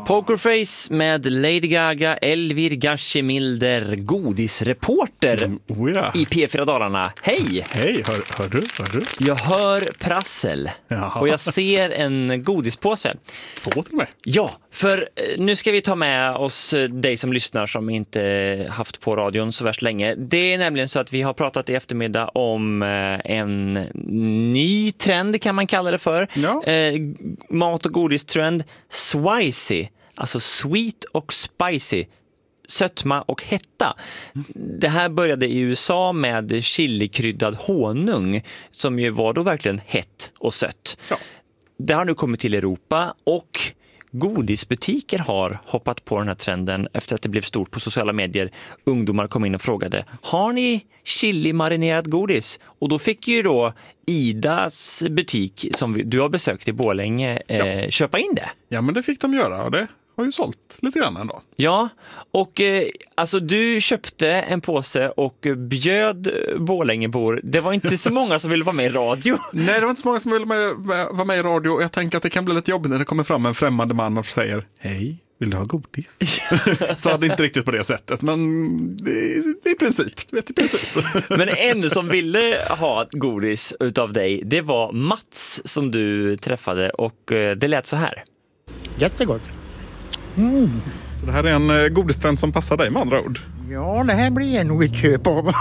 Pokerface med Lady Gaga, Elvir Gashemilder, godisreporter i P4 Dalarna. Hej! Hej, hör du? Jag hör prassel och jag ser en godispåse. 2 till mig. Ja, för nu ska vi ta med oss dig som lyssnar som inte haft på radion så värst länge. Det är nämligen så att vi har pratat i eftermiddag om en ny trend kan man kalla det för. Ja. Mat- och godistrend, Swicy. Alltså sweet och spicy, sötma och hetta. Det här började i USA med chilikryddad honung som ju var då verkligen hett och sött. Ja. Det har nu kommit till Europa och godisbutiker har hoppat på den här trenden efter att det blev stort på sociala medier. Ungdomar kom in och frågade, har ni chili-marinerat godis? Och då fick ju då Idas butik som du har besökt i Borlänge köpa in det. Ja, men det fick de göra och det har ju sålt lite grann ändå. Ja, och alltså du köpte en påse och bjöd Borlängebor. Det var inte så många som ville vara med i radio. Nej, det var inte så många som ville vara med i radio. Jag tänker att det kan bli lite jobbigt när det kommer fram en främmande man och säger, hej, vill du ha godis? Så hade inte riktigt på det sättet, men i princip. Men en som ville ha godis utav dig, det var Mats som du träffade och det lät så här. Jättegott. Så det här är en godistrend som passar dig med andra ord. Ja, det här blir nog ett köp av.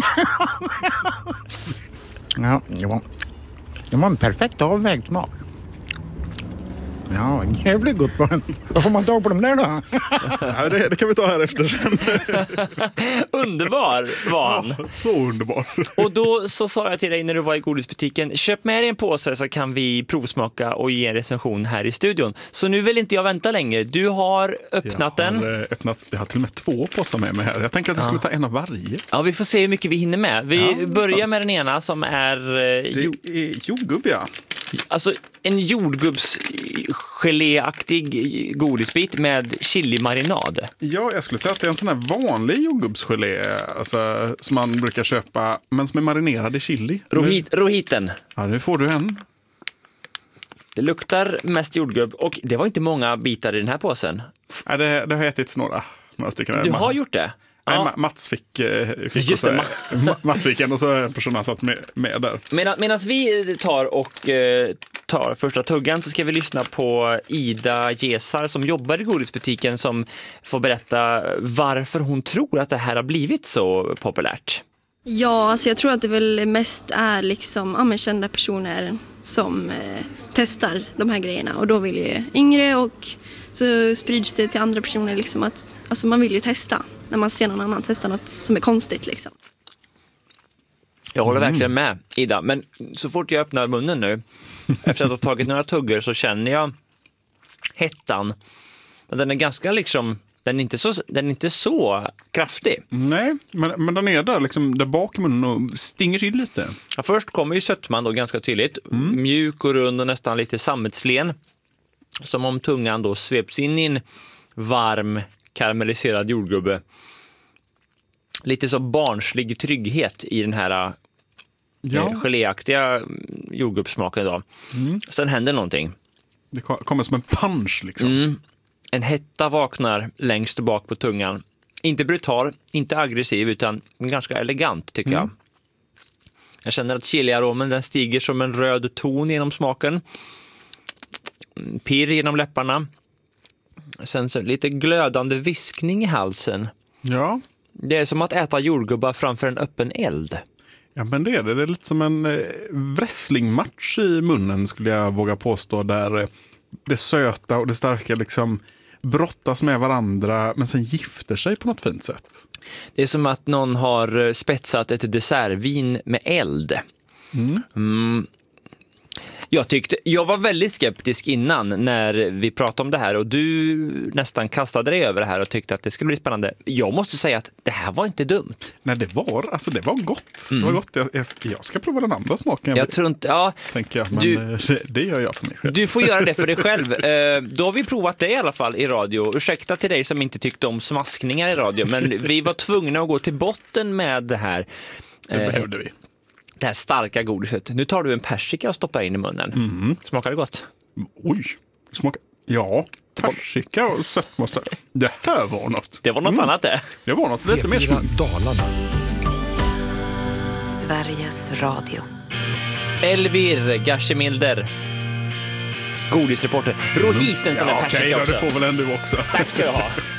Ja, det var en perfekt avvägd smak. Ja, jävligt gott. Vad får man tag på dem där då? Ja, det kan vi ta här efter sen. Underbar var han. Ja, så underbar. Och då så sa jag till dig när du var i godisbutiken, köp med dig en påse så kan vi provsmaka och ge en recension här i studion. Så nu vill inte jag vänta längre. Du har öppnat den. Jag har till och med 2 påsar med mig här. Jag tänker att vi skulle ta en av varje. Ja, vi får se hur mycket vi hinner med. Vi börjar med den ena som är... Det är jordgubb, ja. Alltså en jordgubbsgeléaktig godisbit med chili-marinad. Ja, jag skulle säga att det är en sån här vanlig jordgubbsgelé alltså, som man brukar köpa, men som är marinerad i chili. Rohiten. Ja, nu får du en. Det luktar mest jordgubb och det var inte många bitar i den här påsen. Ja, det har ätits några stycken. Du har gjort det? Nej, Ja. Mats fick Just det, Mats fick en och så en person satt med där. Medan vi tar första tuggan så ska vi lyssna på Ida Gesar som jobbar i godisbutiken som får berätta varför hon tror att det här har blivit så populärt. Ja, alltså jag tror att det väl mest är liksom kända personer som testar de här grejerna och då vill ju yngre och så sprids det till andra personer liksom att alltså man vill ju testa när man ser någon annan testa något som är konstigt liksom. Jag håller verkligen med, Ida, men så fort jag öppnar munnen nu efter att ha tagit några tuggor så känner jag hettan. Men den är ganska liksom den är inte så kraftig. Nej, men den är där liksom där bak i munnen och stinger till lite. Ja, först kommer ju sötman då ganska tydligt. Mjuk och rund och nästan lite sammetslen. Som om tungan då sveps in i en varm karamelliserad jordgubbe. Lite så barnslig trygghet i den här geléaktiga jordgubbssmaken idag. Sen händer någonting. Det kommer som en punch liksom. En hetta vaknar längst bak på tungan. Inte brutal, inte aggressiv utan ganska elegant tycker jag. Jag känner att chiliaromen den stiger som en röd ton genom smaken. Pirr genom läpparna. Sen så lite glödande viskning i halsen. Ja. Det är som att äta jordgubbar framför en öppen eld. Ja, men det är det. Det är lite som en wrestlingmatch i munnen skulle jag våga påstå. Där det söta och det starka liksom brottas med varandra men sen gifter sig på något fint sätt. Det är som att någon har spetsat ett dessertvin med eld. Jag var väldigt skeptisk innan när vi pratade om det här och du nästan kastade dig över det här och tyckte att det skulle bli spännande. Jag måste säga att det här var inte dumt. Nej, det var gott. Det var gott. Jag ska prova den andra smaken. Jag tror inte, tänker jag, men det gör jag för mig själv. Du får göra det för dig själv. Då har vi provat det i alla fall i radio. Ursäkta till dig som inte tyckte om smaskningar i radio, men vi var tvungna att gå till botten med det här. Det behövde vi. Det här starka godiset. Nu tar du en persika och stoppar in i munnen. Smakar det gott? Oj, smakar... Ja, persika och sötmostar. Det här var något. Det var något annat det. Det var något lite mer. P4 Dalarna. Sveriges Radio. Elvir Gashemilder. Godisreporter. Ro hit en sån där persika också. Det får väl ändå också. Tack ska du ha.